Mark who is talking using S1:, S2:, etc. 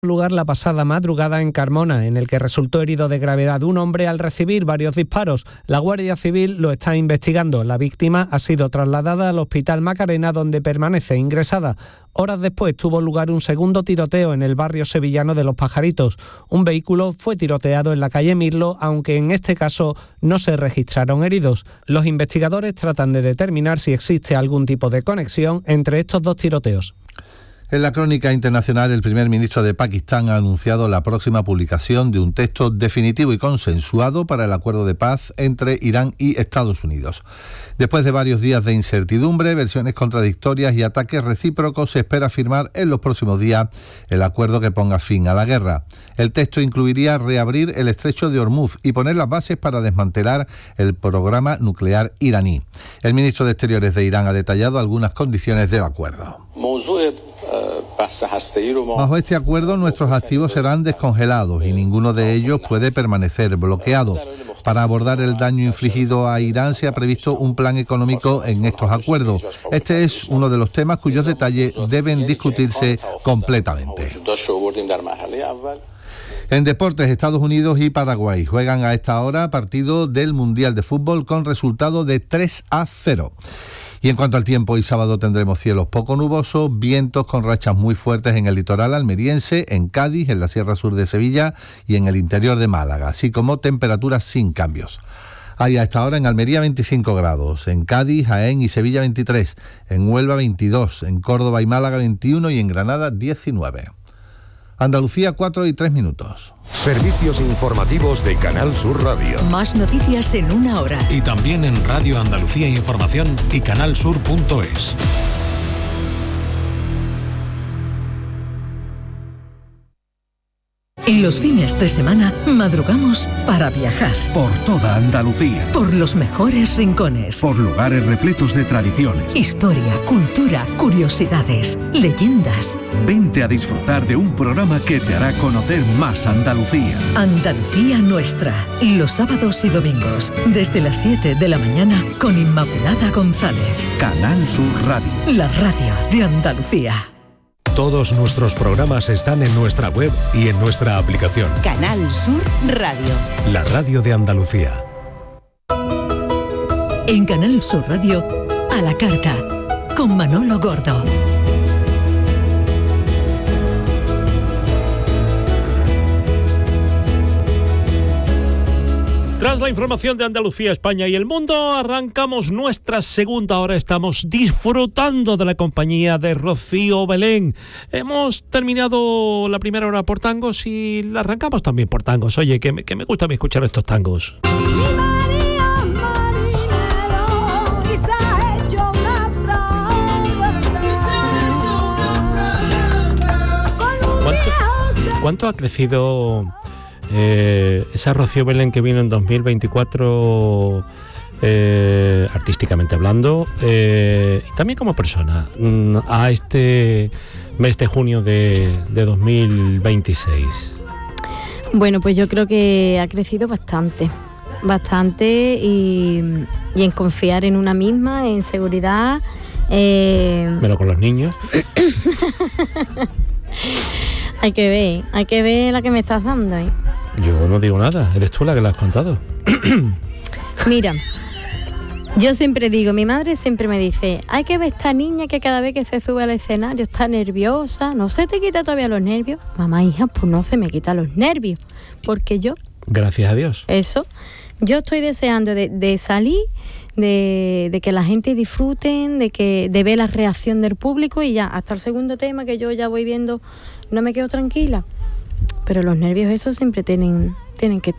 S1: lugar la pasada madrugada en Carmona, en el que resultó herido de gravedad un hombre al recibir varios disparos. La Guardia Civil lo está investigando. La víctima ha sido trasladada al Hospital Macarena, donde permanece ingresada. Horas después tuvo lugar un segundo tiroteo en el barrio sevillano de Los Pajaritos. Un vehículo fue tiroteado en la calle Mirlo, aunque en este caso no se registraron heridos. Los investigadores tratan de determinar si existe algún tipo de conexión entre estos dos tiroteos.
S2: En la crónica internacional, el primer ministro de Pakistán ha anunciado la próxima publicación de un texto definitivo y consensuado para el acuerdo de paz entre Irán y Estados Unidos. Después de varios días de incertidumbre, versiones contradictorias y ataques recíprocos, se espera firmar en los próximos días el acuerdo que ponga fin a la guerra. El texto incluiría reabrir el estrecho de Hormuz y poner las bases para desmantelar el programa nuclear iraní. El ministro de Exteriores de Irán ha detallado algunas condiciones del acuerdo. Bajo este acuerdo, nuestros activos serán descongelados y ninguno de ellos puede permanecer bloqueado. Para abordar el daño infligido a Irán se ha previsto un plan económico en estos acuerdos. Este es uno de los temas cuyos detalles deben discutirse completamente. En deportes, Estados Unidos y Paraguay juegan a esta hora partido del Mundial de Fútbol con resultado de 3-0. Y en cuanto al tiempo, hoy sábado tendremos cielos poco nubosos, vientos con rachas muy fuertes en el litoral almeriense, en Cádiz, en la Sierra Sur de Sevilla y en el interior de Málaga, así como temperaturas sin cambios. Hay a esta hora en Almería 25 grados, en Cádiz, Jaén y Sevilla 23, en Huelva 22, en Córdoba y Málaga 21 y en Granada 19. Andalucía, 4:03.
S3: Servicios informativos de Canal Sur Radio.
S4: Más noticias en una hora.
S3: Y también en Radio Andalucía Información y canalsur.es.
S4: En los fines de semana madrugamos para viajar.
S5: Por toda Andalucía.
S4: Por los mejores rincones.
S5: Por lugares repletos de tradiciones.
S4: Historia, cultura, curiosidades, leyendas.
S5: Vente a disfrutar de un programa que te hará conocer más Andalucía.
S4: Andalucía Nuestra. Los sábados y domingos, desde las 7 de la mañana, con Inmaculada González.
S5: Canal Sur Radio.
S4: La radio de Andalucía.
S3: Todos nuestros programas están en nuestra web y en nuestra aplicación.
S6: Canal Sur Radio.
S3: La radio de Andalucía.
S4: En Canal Sur Radio, a la carta, con Manolo Gordo.
S7: Tras la información de Andalucía, España y el mundo, arrancamos nuestra segunda hora. Estamos disfrutando de la compañía de Rocío Belén. Hemos terminado la primera hora por tangos y la arrancamos también por tangos. Oye, que me gusta a mí escuchar estos tangos. ¿Cuánto ha crecido esa Rocío Belén que vino en 2024, artísticamente hablando, y también como persona, a este mes de junio de 2026?
S8: Bueno, pues yo creo que ha crecido bastante y en confiar en una misma, en seguridad.
S7: Pero con los niños.
S8: Hay que ver la que me estás dando, ¿eh?
S7: Yo no digo nada, eres tú la que la has contado.
S8: Mira, yo siempre digo, mi madre siempre me dice, hay que ver esta niña que cada vez que se sube al escenario está nerviosa, ¿no se te quita todavía los nervios? Mamá, hija, pues no se me quitan los nervios, porque yo...
S7: Gracias a Dios.
S8: Eso, yo estoy deseando de salir, de que la gente disfruten, de ver la reacción del público y ya, hasta el segundo tema que yo ya voy viendo, no me quedo tranquila. Pero los nervios esos siempre tienen que estar.